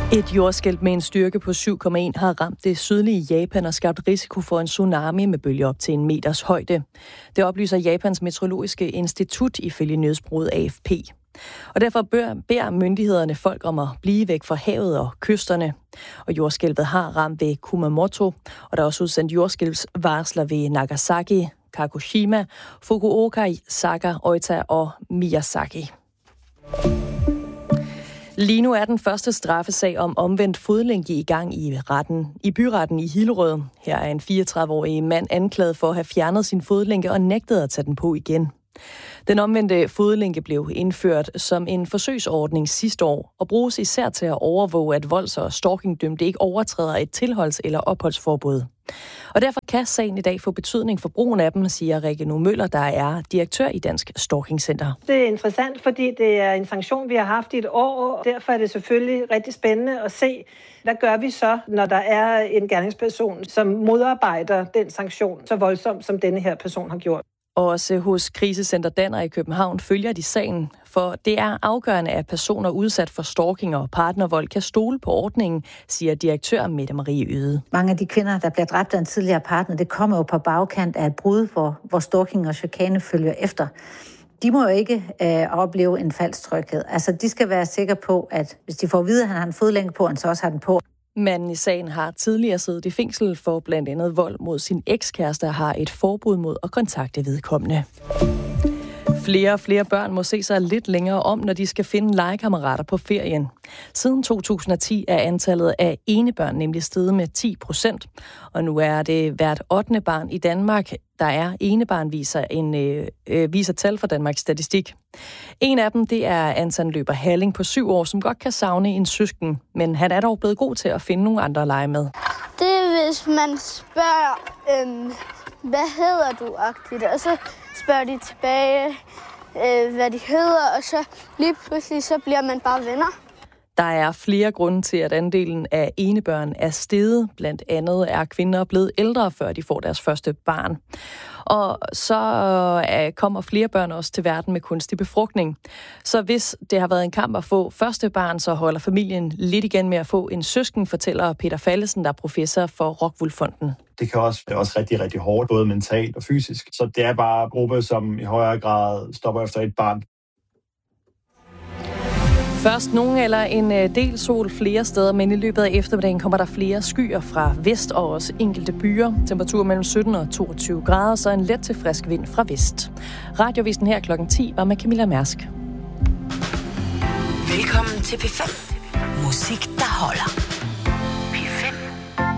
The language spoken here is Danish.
Et jordskælv med en styrke på 7,1 har ramt det sydlige Japan og skabt risiko for en tsunami med bølger op til 1 meters højde. Det oplyser Japans meteorologiske institut ifølge nyhedsbureauet AFP. Og derfor beder myndighederne folk om at blive væk fra havet og kysterne. Og jordskælvet har ramt ved Kumamoto, og der er også udsendt jordskælvsvarsler ved Nagasaki, Kagoshima, Fukuoka, Saga, Oita og Miyazaki. Lige nu er den første straffesag om omvendt fodlænke i gang i byretten i Hillerød. Her er en 34-årig mand anklaget for at have fjernet sin fodlænke og nægtet at tage den på igen. Den omvendte fodlænke blev indført som en forsøgsordning sidste år og bruges især til at overvåge, at volds- og stalkingdømte ikke overtræder et tilholds- eller opholdsforbud. Og derfor kan sagen i dag få betydning for brugen af dem, siger Rikke Nu Møller, der er direktør i Dansk Stalking Center. Det er interessant, fordi det er en sanktion, vi har haft i et år. Derfor er det selvfølgelig rigtig spændende at se, hvad gør vi så, når der er en gerningsperson, som modarbejder den sanktion så voldsomt, som denne her person har gjort. Også hos Krisecenter Danner i København følger de sagen, for det er afgørende, at personer udsat for stalking og partnervold kan stole på ordningen, siger direktør Mette Marie Yde. Mange af de kvinder, der bliver dræbt af en tidligere partner, det kommer jo på bagkant af et brud, hvor stalking og chikane følger efter. De må jo ikke opleve en falsk tryghed. Altså, de skal være sikre på, at hvis de får at vide, at han har en fodlænke på, han så også har den på. Manden i sagen har tidligere siddet i fængsel for blandt andet vold mod sin ekskæreste og har et forbud mod at kontakte vedkommende. Flere og flere børn må se sig lidt længere om, når de skal finde legekammerater på ferien. Siden 2010 er antallet af enebørn nemlig steget med 10%, og nu er det hvert 8. barn i Danmark, der er enebarn, viser tal fra Danmarks Statistik. En af dem, det er Anton Løber Halling på 7 år, som godt kan savne en søsken, men han er dog blevet god til at finde nogle andre at lege med. Det er, hvis man spørger, hvad hedder du-agtigt, og så spørger de tilbage, hvad de hedder, og så lige pludselig så bliver man bare venner. Der er flere grunde til, at andelen af enebørn er steget. Blandt andet er kvinder blevet ældre, før de får deres første barn. Og så kommer flere børn også til verden med kunstig befrugtning. Så hvis det har været en kamp at få første barn, så holder familien lidt igen med at få en søsken, fortæller Peter Fallesen, der er professor for Rockwool Fonden. Det kan også være rigtig, rigtig hårdt, både mentalt og fysisk. Så det er bare en gruppe, som i højere grad stopper efter et barn. Først nogen eller en del sol flere steder, men i løbet af eftermiddagen kommer der flere skyer fra vest og også enkelte byer. Temperatur mellem 17 og 22 grader, så en let til frisk vind fra vest. Radiovisen her kl. 10 var med Camilla Mærsk. Velkommen til P5. Musik, der holder.